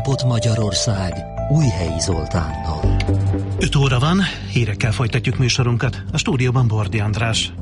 napot Magyarország Újhelyi Zoltánnal. 5 óra van, hírekkel folytatjuk műsorunkat. A stúdióban Bordi András.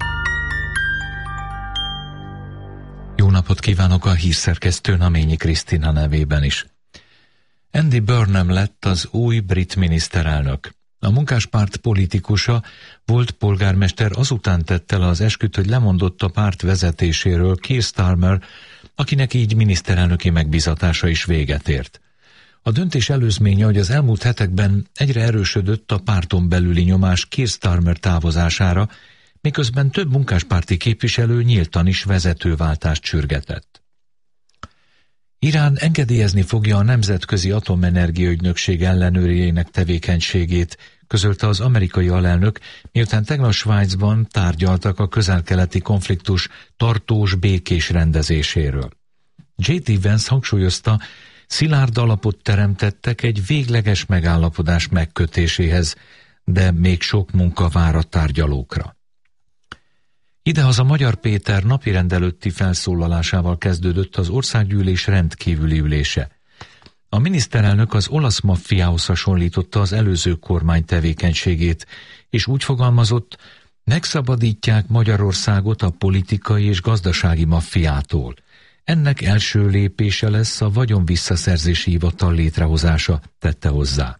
Jó napot kívánok a hírszerkesztő Naményi Krisztina nevében is. Andy Burnham lett az új brit miniszterelnök. A munkáspárt politikusa, volt polgármester, azután tette le az esküt, hogy lemondott a párt vezetéséről Keir Starmer, akinek így miniszterelnöki megbízatása is véget ért. A döntés előzménye, hogy az elmúlt hetekben egyre erősödött a párton belüli nyomás Keir Starmer távozására, miközben több munkáspárti képviselő nyíltan is vezetőváltást sürgetett. Irán engedélyezni fogja a Nemzetközi Atomenergia Ügynökség ellenőrjének tevékenységét, közölte az amerikai alelnök, miután tegnap Svájcban tárgyaltak a közel-keleti konfliktus tartós békés rendezéséről. J.D. Vance hangsúlyozta, szilárd alapot teremtettek egy végleges megállapodás megkötéséhez, de még sok munka vár a tárgyalókra. Idehaza Magyar Péter napirend előtti felszólalásával kezdődött az országgyűlés rendkívüli ülése. A miniszterelnök az olasz maffiához hasonlította az előző kormány tevékenységét, és úgy fogalmazott, megszabadítják Magyarországot a politikai és gazdasági maffiától. Ennek első lépése lesz a vagyonvisszaszerzési hivatal létrehozása, tette hozzá.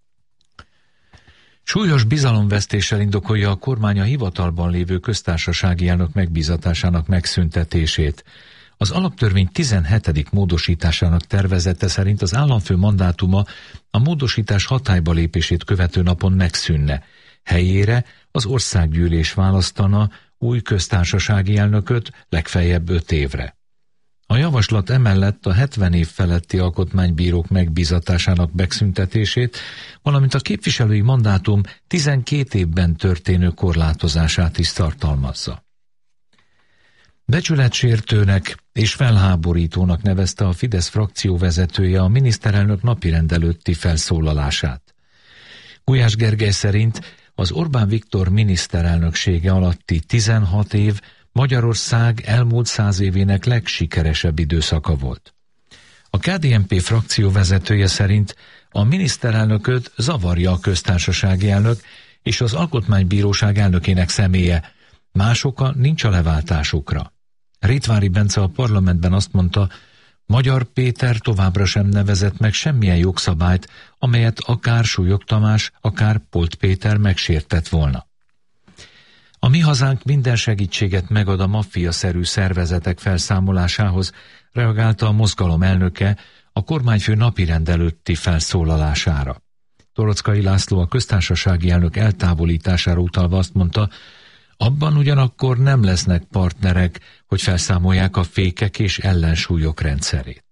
Súlyos bizalomvesztéssel indokolja a kormány a hivatalban lévő köztársasági elnök megbízatásának megszüntetését. Az alaptörvény 17. módosításának tervezete szerint az államfő mandátuma a módosítás hatályba lépését követő napon megszűnne. Helyére az országgyűlés választana új köztársasági elnököt legfeljebb 5 évre. A javaslat emellett a 70 év feletti alkotmánybírók megbízatásának megszüntetését, valamint a képviselői mandátum 12 évben történő korlátozását is tartalmazza. Becsületsértőnek és felháborítónak nevezte a Fidesz frakció vezetője a miniszterelnök napirend előtti felszólalását. Gulyás Gergely szerint az Orbán Viktor miniszterelnöksége alatti 16 év Magyarország elmúlt 100 évének legsikeresebb időszaka volt. A KDNP frakció vezetője szerint a miniszterelnököt zavarja a köztársasági elnök és az alkotmánybíróság elnökének személye, más oka nincs a leváltásukra. Rittvári Bence a parlamentben azt mondta, Magyar Péter továbbra sem nevezett meg semmilyen jogszabályt, amelyet akár Súlyog Tamás, akár Polt Péter megsértett volna. A Mi Hazánk minden segítséget megad a maffia-szerű szervezetek felszámolásához, reagálta a mozgalom elnöke a kormányfő napirend előtti felszólalására. Torockai László a köztársasági elnök eltávolítására utalva azt mondta, abban ugyanakkor nem lesznek partnerek, hogy felszámolják a fékek és ellensúlyok rendszerét.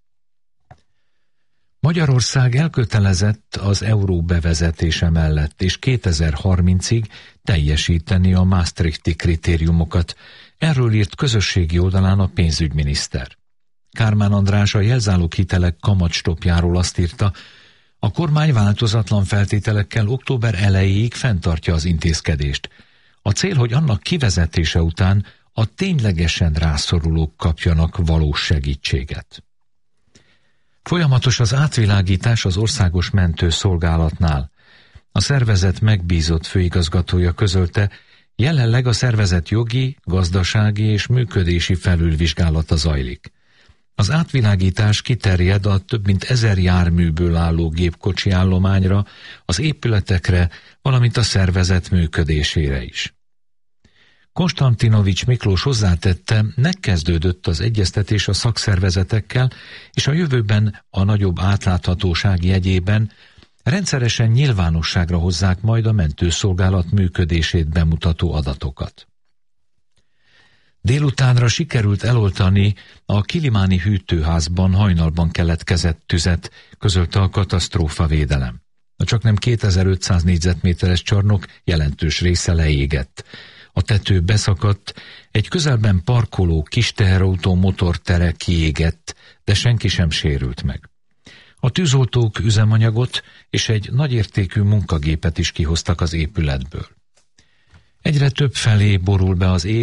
Magyarország elkötelezett az euró bevezetése mellett, és 2030-ig teljesíteni a Maastrichti kritériumokat. Erről írt közösségi oldalán a pénzügyminiszter. Kármán András a jelzáloghitelek kamatstoppjáról azt írta, a kormány változatlan feltételekkel október elejéig fenntartja az intézkedést. A cél, hogy annak kivezetése után a ténylegesen rászorulók kapjanak valós segítséget. Folyamatos az átvilágítás az Országos Mentőszolgálatnál. A szervezet megbízott főigazgatója közölte, jelenleg a szervezet jogi, gazdasági és működési felülvizsgálata zajlik. Az átvilágítás kiterjed a több mint 1000 járműből álló gépkocsi állományra, az épületekre, valamint a szervezet működésére is. Konstantinovics Miklós hozzátette, megkezdődött az egyeztetés a szakszervezetekkel, és a jövőben a nagyobb átláthatóság jegyében rendszeresen nyilvánosságra hozzák majd a mentőszolgálat működését bemutató adatokat. Délutánra sikerült eloltani a Kilimáni hűtőházban hajnalban keletkezett tüzet, közölte a katasztrófavédelem. A csaknem 2500 négyzetméteres csarnok jelentős része leégett. A tető beszakadt, egy közelben parkoló kis teherautó motortere kiégett, de senki sem sérült meg. A tűzoltók üzemanyagot és egy nagyértékű munkagépet is kihoztak az épületből. Egyre több felé borul be az ég,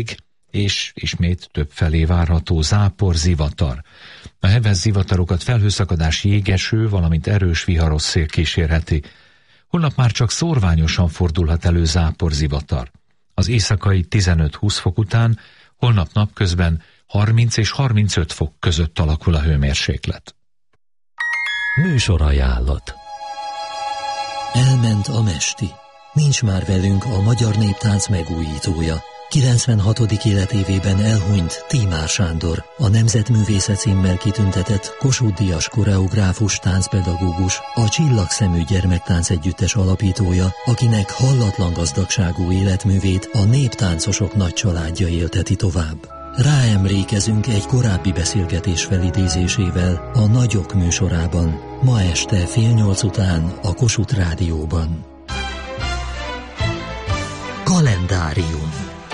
és ismét többfelé várható zápor, zivatar. A heves zivatarokat felhőszakadás, jégeső, valamint erős viharos szél kísérheti. Holnap már csak szórványosan fordulhat elő zápor, zivatar. Az éjszakai 15-20 fok után holnap napközben 30 és 35 fok között alakul a hőmérséklet. Műsorajánlat. Elment a mesti. Nincs már velünk a magyar néptánc megújítója. 96. életévében elhunyt Tímár Sándor, a Nemzetművésze címmel kitüntetett Kossuth-díjas koreográfus, táncpedagógus, a Csillagszemű Gyermektánc Együttes alapítója, akinek hallatlan gazdagságú életművét a néptáncosok nagy családja élteti tovább. Ráemlékezünk egy korábbi beszélgetés felidézésével a Nagyok műsorában, ma este 7:30 után a Kossuth Rádióban. Kalendárium.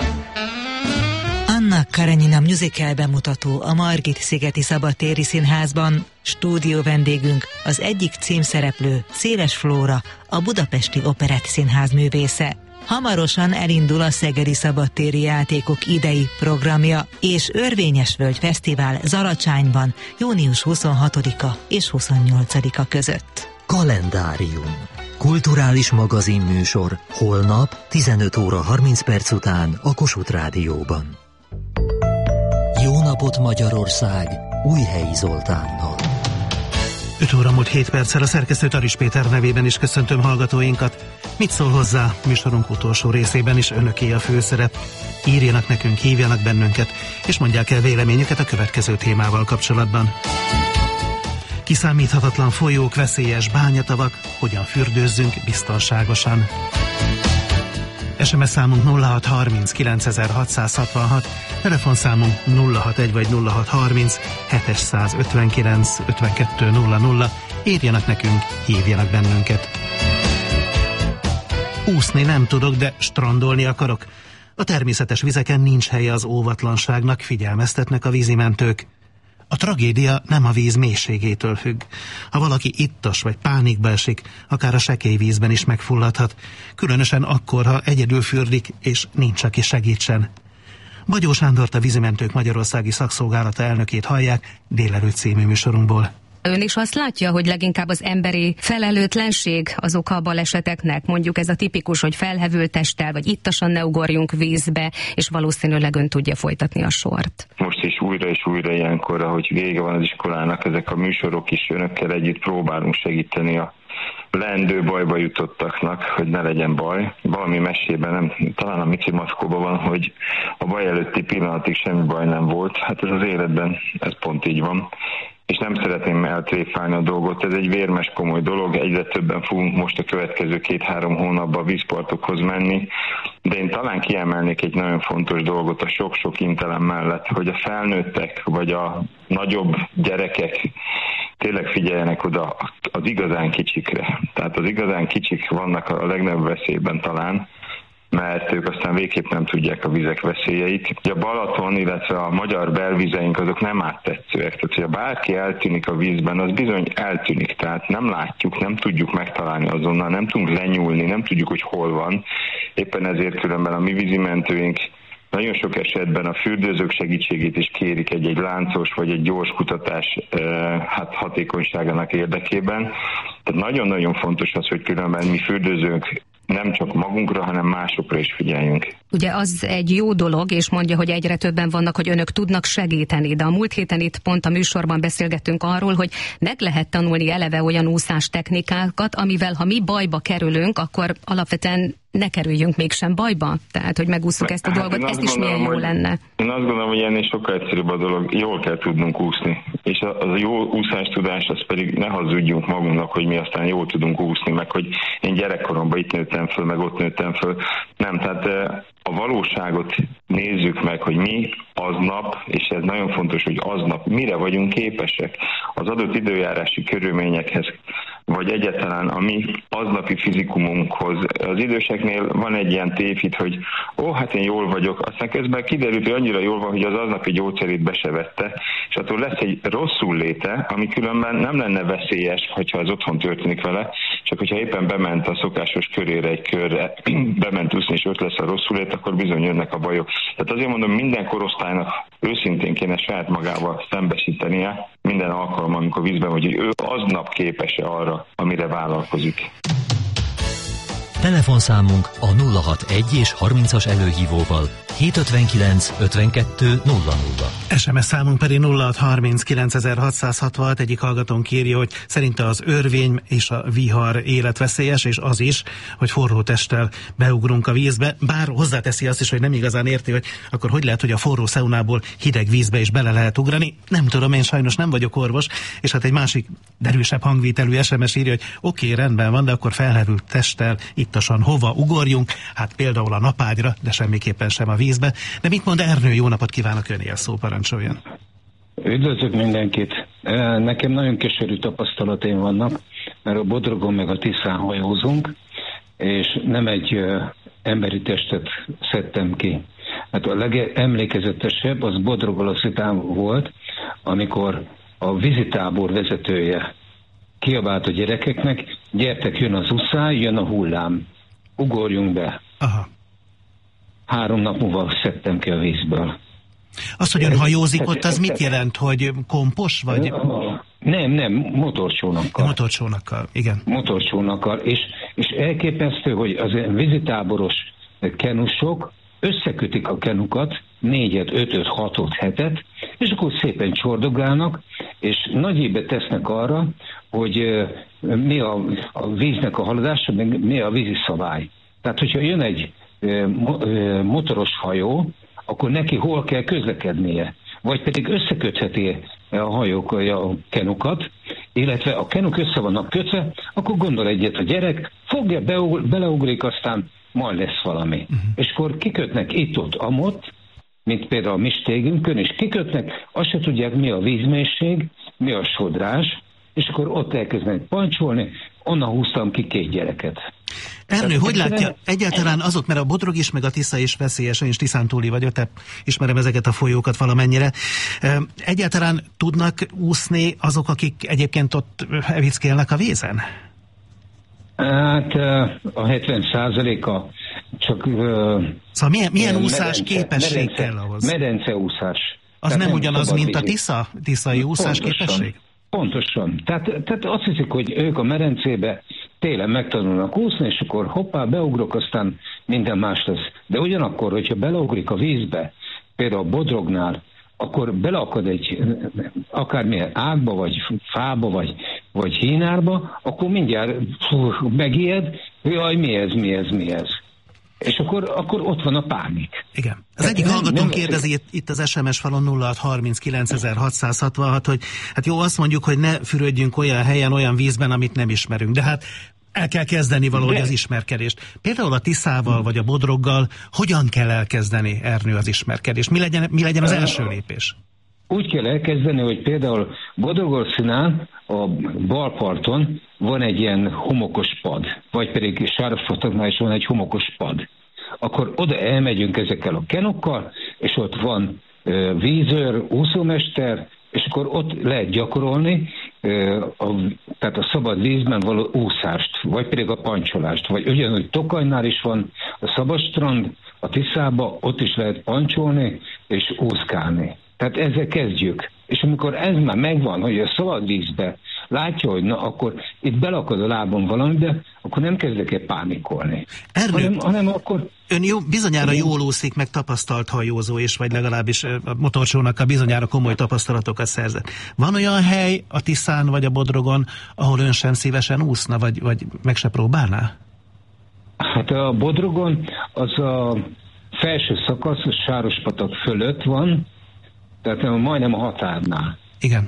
Anna Karenina musical bemutató a Margit-szigeti Szabadtéri Színházban. Stúdió vendégünk az egyik címszereplő, Széles Flóra, a Budapesti Operett Színház művésze. Hamarosan elindul a Szegedi Szabadtéri Játékok idei programja, és Örvényesvölgy Fesztivál Zalacsányban június 26-a és 28-a között. Kalendárium. Kulturális magazinműsor holnap 15:30 után a Kossuth Rádióban. Jó napot Magyarország! Újhelyi Zoltánnal. 5 óra múlt 7 perccel a szerkesztő Taris Péter nevében is köszöntöm hallgatóinkat. Mit szól hozzá? Műsorunk utolsó részében is önöké a főszerep. Írjanak nekünk, hívjanak bennünket, és mondják el véleményüket a következő témával kapcsolatban. Kiszámíthatatlan folyók, veszélyes bányatavak, hogyan fürdőzzünk biztonságosan. SMS számunk 0630 9666, telefonszámunk 061 vagy 0630 759 5200. Írjanak nekünk, hívjanak bennünket. Úszni nem tudok, de strandolni akarok. A természetes vizeken nincs helye az óvatlanságnak, figyelmeztetnek a vízimentők. A tragédia nem a víz mélységétől függ. Ha valaki ittas vagy pánikba esik, akár a sekély vízben is megfulladhat, különösen akkor, ha egyedül fürdik, és nincs, aki segítsen. Bagyó Sándort, a Vízimentők Magyarországi Szakszolgálata elnökét hallják Délelőtt című műsorunkból. Ön is azt látja, hogy leginkább az emberi felelőtlenség az oka a baleseteknek? Mondjuk ez a tipikus, hogy felhevült testtel, vagy ittasan ne ugorjunk vízbe, és valószínűleg ön tudja folytatni a sort. Most is újra ilyenkor, ahogy vége van az iskolának, ezek a műsorok is önökkel együtt próbálunk segíteni a leendő bajba jutottaknak, hogy ne legyen baj. Valami mesében, nem, talán a Mici Mackóban van, hogy a baj előtti pillanatig semmi baj nem volt. Hát ez az életben, ez pont így van. És nem szeretném eltréfálni a dolgot, ez egy vérmes, komoly dolog, egyre többen fogunk most a következő 2-3 hónapban a vízpartokhoz menni, de én talán kiemelnék egy nagyon fontos dolgot a sok-sok intelem mellett, hogy a felnőttek vagy a nagyobb gyerekek tényleg figyeljenek oda az igazán kicsikre. Tehát az igazán kicsik vannak a legnagyobb veszélyben talán, mert ők aztán végképp nem tudják a vizek veszélyeit. A Balaton, illetve a magyar belvizeink azok nem áttetszőek. Tehát, hogyha bárki eltűnik a vízben, az bizony eltűnik. Tehát nem látjuk, nem tudjuk megtalálni azonnal, nem tudunk lenyúlni, nem tudjuk, hogy hol van. Éppen ezért különben a mi vízimentőink nagyon sok esetben a fürdőzők segítségét is kérik egy láncos vagy egy gyors kutatás hatékonyságának érdekében. Tehát nagyon-nagyon fontos az, hogy különben mi fürdőzők nem csak magunkra, hanem másokra is figyeljünk. Ugye az egy jó dolog, és mondja, hogy egyre többen vannak, hogy önök tudnak segíteni, de a múlt héten itt pont a műsorban beszélgettünk arról, hogy meg lehet tanulni eleve olyan úszás technikákat, amivel ha mi bajba kerülünk, akkor alapvetően ne kerüljünk mégsem bajba. Tehát, hogy megúszuk ezt a dolgot, ez is milyen jó lenne. Én azt gondolom, hogy ennél sokkal egyszerűbb a dolog, jól kell tudnunk úszni. És az a jó úszástudás, az pedig ne hazudjunk magunknak, hogy mi aztán jól tudunk úszni, meg hogy én gyerekkoromban itt nőttem föl, meg ott nőttem föl. Nem, tehát a valóságot nézzük meg, hogy mi aznap, és ez nagyon fontos, hogy aznap mire vagyunk képesek az adott időjárási körülményekhez, vagy egyáltalán a mi aznapi fizikumunkhoz. Az időseknél van egy ilyen tévhit, hogy hát én jól vagyok, aztán közben kiderült, hogy annyira jól van, hogy az aznapi gyógyszerét be se vette, és attól lesz egy rosszul léte, ami különben nem lenne veszélyes, hogyha az otthon történik vele, csak hogyha éppen bement a szokásos körére egy körre, bement úszni, és ott lesz a rosszul ért, akkor bizony jönnek a bajok. Tehát azért mondom, minden korosztálynak őszintén kéne saját magával szembesítenie minden alkalommal, amikor vízben, hogy ő aznap képes-e arra, amire vállalkozik. Telefonszámunk a 061 és 30-as előhívóval 759 52 00. SMS számunk pedig 0639.666. Egyik hallgatónk írja, hogy szerinte az örvény és a vihar életveszélyes, és az is, hogy forró testtel beugrunk a vízbe, bár hozzáteszi azt is, hogy nem igazán érti, hogy akkor hogy lehet, hogy a forró szaunából hideg vízbe is bele lehet ugrani. Nem tudom, én sajnos nem vagyok orvos, és hát egy másik erősebb hangvételű SMS írja, hogy oké, rendben van, de akkor felhevült testtel ittasan hova ugorjunk, hát például a napágyra, de semmiképpen sem a vízbe. De mit mond Ernő? Jó napot kívánok, öné a szó, parancsoljon. Üdvözlök mindenkit. Nekem nagyon keserű tapasztalataim vannak, mert a Bodrogon meg a Tiszán hajózunk, és nem egy emberi testet szedtem ki. Hát a legemlékezetesebb az Bodrogolaszitán volt, amikor a vízitábor vezetője kiabált a gyerekeknek, gyertek, jön az uszály, jön a hullám, ugorjunk be. Aha. 3 nap múlva szedtem ki a vízből. Az, hogy ön hajózik ott, az mit jelent, hogy kompos vagy? Nem, motorcsónakkal. Motorcsónakkal, igen. Motorcsónakkal, és elképesztő, hogy az vízitáboros kenusok összekötik a kenukat, 4-et, 5-öt, 6-ot, 7-et, és akkor szépen csordogálnak, és nagy ébe tesznek arra, hogy mi a víznek a haladása, meg mi a vízi szabály. Tehát, hogyha jön egy motoros hajó, akkor neki hol kell közlekednie, vagy pedig összekötheti a hajók a kenukat, illetve a kenuk össze vannak kötve, akkor gondol egyet a gyerek, fogja, beleugrik, aztán majd lesz valami. És akkor kikötnek itt-ott, amott, mint például a mi stégünkön, és kikötnek, azt se tudják, mi a vízmélység, mi a sodrás, és akkor ott elkezdenek pancsolni, onnan húztam ki 2 gyereket. Ernő, hogy látja egyáltalán azok, mert a Bodrog is, meg a Tisza is veszélyes, én is Tiszántúli vagyok, tehát ismerem ezeket a folyókat valamennyire. Egyáltalán tudnak úszni azok, akik egyébként ott evickélnek a vízen? Hát a 70%-a csak... Szóval milyen úszás képesség kell ahhoz? Medenceúszás. Az tehát nem ugyanaz, mint a tiszai úszás képesség? Pontosan. Tehát azt hiszik, hogy ők a medencébe télen megtanulnak úszni, és akkor hoppá, beugrok, aztán minden más lesz. De ugyanakkor, hogyha beleugrik a vízbe, például a Bodrognál, akkor beleakad egy akármilyen ágba, vagy fába, vagy hínárba, akkor mindjárt megijed, jaj, mi ez? És akkor ott van a pánik. Igen. Az egyik hallgatón kérdezi itt az SMS falon 0639.666, hogy hát jó, azt mondjuk, hogy ne fürödjünk olyan helyen, olyan vízben, amit nem ismerünk. De hát el kell kezdeni valahogy az ismerkedést. Például a Tiszával vagy a Bodroggal hogyan kell elkezdeni, Ernő, az ismerkedést? Mi legyen az első lépés? Úgy kell elkezdeni, hogy például Bodrogorszánál a balparton van egy ilyen homokos pad, vagy pedig Sárospataknál is van egy homokos pad. Akkor oda elmegyünk ezekkel a kenokkal, és ott van vízőr, úszómester, és akkor ott lehet gyakorolni tehát a szabad vízben való úszást, vagy pedig a pancsolást, vagy ugyanúgy Tokajnál is van a szabad strand, a Tiszába, ott is lehet pancsolni és úszkálni. Tehát ezzel kezdjük. És amikor ez már megvan, hogy a szabad vízbe látja, hogy na, akkor itt belakad a lábon valami, de akkor nem kezdek el pánikolni. Hanem akkor... Ön bizonyára jól úszik, meg tapasztalt hajózó, és vagy legalábbis a motorcsónakkal bizonyára komoly tapasztalatokat szerzett. Van olyan hely a Tiszán vagy a Bodrogon, ahol ön sem szívesen úszna, vagy meg se próbálná? Hát a Bodrogon az a felső szakasz, a Sárospatak fölött van, tehát majdnem a határnál. Igen.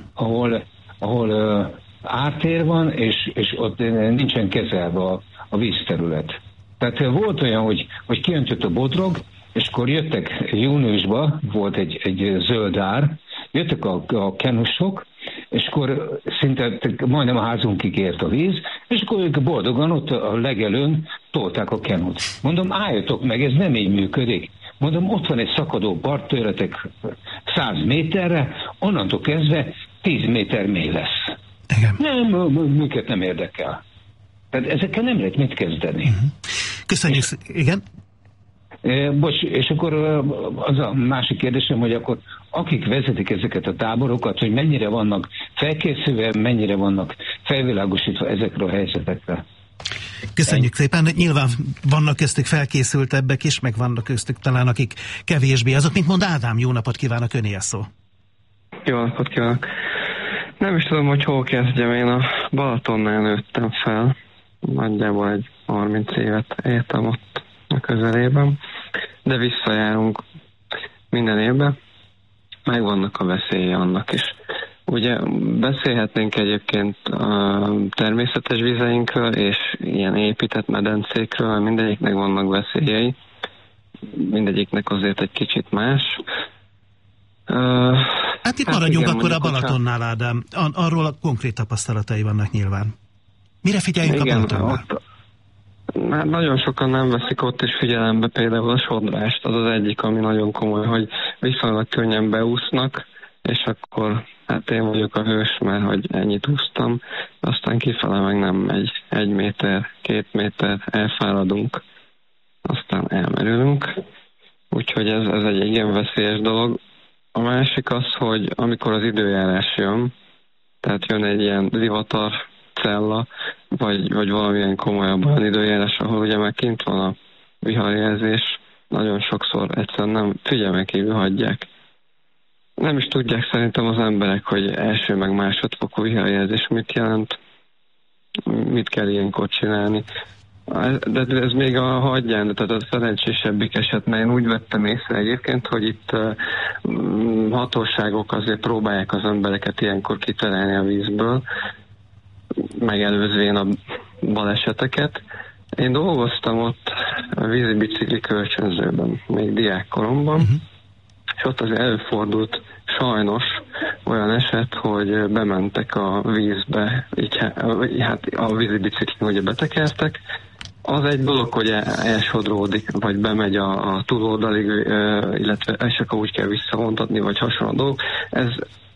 Ahol ártér van, és ott nincsen kezelve a vízterület. Tehát volt olyan, hogy kiöntött a Bodrog, és akkor jöttek júniusban, volt egy zöld ár, jöttek a kenusok, és akkor szinte majdnem a házunkig ért a víz, és akkor ők boldogan ott a legelőn tolták a kenut. Mondom, álljatok meg, ez nem így működik. Mondom, ott van egy szakadó part tőletek 100 méterre, onnantól kezdve 10 méter mély lesz. Igen. Nem, minket nem érdekel. Tehát ezekkel nem lehet mit kezdeni. Köszönjük, igen? Bocs, és akkor az a másik kérdésem, hogy akkor akik vezetik ezeket a táborokat, hogy mennyire vannak felkészülve, mennyire vannak felvilágosítva ezekről a helyzetekre. Köszönjük szépen. Nyilván vannak köztük felkészültebbek is, meg vannak köztük talán akik kevésbé. Azok, mint mond Ádám, jó napot kívánok, öné a szó. Jó napot kívánok. Nem is tudom, hogy hol kezdjem. Én a Balatonnál nőttem fel. Nagyjából egy 30 évet éltem ott a közelében. De visszajárunk minden évben. Megvannak a veszélye annak is. Ugye beszélhetnénk egyébként a természetes vizeinkről és ilyen épített medencékről, mindegyiknek vannak veszélyei. Mindegyiknek azért egy kicsit más. Hát itt maradjunk akkor a Balatonnál, Ádám. Arról a konkrét tapasztalatai vannak nyilván. Mire figyeljünk a Balatonnál? Hát nagyon sokan nem veszik ott is figyelembe például a sodrást. Az az egyik, ami nagyon komoly, hogy viszonylag könnyen beúsznak, és akkor hát én vagyok a hős, mert hogy ennyit úsztam, aztán kifele meg nem megy. 1 méter, 2 méter, elfáradunk, aztán elmerülünk. Úgyhogy ez egy igen veszélyes dolog. A másik az, hogy amikor az időjárás jön, tehát jön egy ilyen zivatar cella, vagy valamilyen komolyabb olyan időjárás, ahol ugye már kint van a viharjelzés, nagyon sokszor egyszerűen nem figyelmen kívül hagyják. Nem is tudják szerintem az emberek, hogy első meg másodfokú viharjelzés mit jelent, mit kell ilyenkor csinálni. De ez még a hagyján, tehát a szerencsésebbik eset, mert én úgy vettem észre egyébként, hogy itt hatóságok azért próbálják az embereket ilyenkor kiterelni a vízből, megelőzvén a baleseteket. Én dolgoztam ott a vízi bicikli kölcsönzőben, még diákkoromban, és ott azért előfordult sajnos olyan eset, hogy bementek a vízbe, hát a vízi biciklin ugye betekertek. Az egy dolog, hogy elsodródik, vagy bemegy a túloldalig, illetve és akkor úgy kell visszavontatni, vagy hasonló dolog. Ez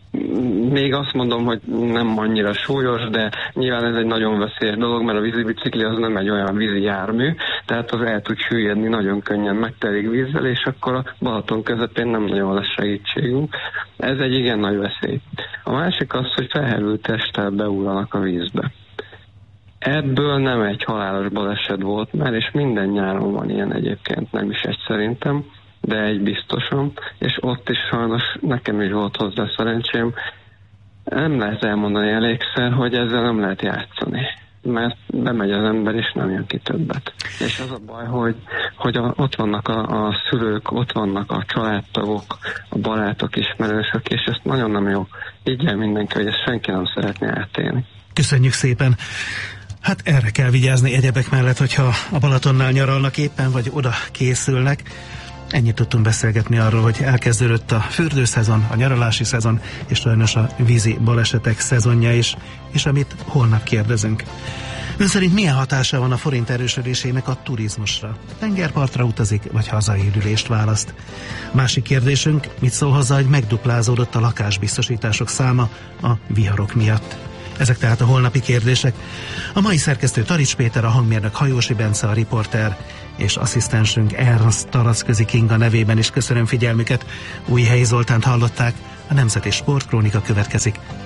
még azt mondom, hogy nem annyira súlyos, de nyilván ez egy nagyon veszélyes dolog, mert a vízibicikli az nem egy olyan vízi jármű, tehát az el tud süllyedni nagyon könnyen, megtelik vízzel, és akkor a Balaton közepén nem nagyon lesz segítségünk. Ez egy igen nagy veszély. A másik az, hogy felhevült testtel beugranak a vízbe. Ebből nem egy halálos baleset volt már, és minden nyáron van ilyen egyébként, nem is egy szerintem, de egy biztosan, és ott is sajnos nekem is volt hozzá szerencsém. Nem lehet elmondani elégszer, hogy ezzel nem lehet játszani, mert bemegy az ember, és nem jön ki többet. És az a baj, hogy ott vannak a szülők, ott vannak a családtagok, a barátok, ismerősök, és ezt nagyon nem jó. Így el mindenki, hogy ezt senki nem szeretné átélni. Köszönjük szépen! Hát erre kell vigyázni egyebek mellett, hogyha a Balatonnál nyaralnak éppen, vagy oda készülnek. Ennyit tudtunk beszélgetni arról, hogy elkezdődött a fürdőszezon, a nyaralási szezon, és sajnos a vízi balesetek szezonja is, és amit holnap kérdezünk. Ön szerint milyen hatása van a forint erősödésének a turizmusra? Tengerpartra utazik, vagy hazai üdülést választ? Másik kérdésünk, mit szól hozzá, hogy megduplázódott a lakásbiztosítások száma a viharok miatt? Ezek tehát a holnapi kérdések. A mai szerkesztő Tarics Péter, a hangmérnök Hajósi Bence, a riporter és asszisztensünk Ernst Taracközi Kinga nevében is köszönöm figyelmüket. Újhelyi Zoltánt hallották, a Nemzeti Sportkrónika következik.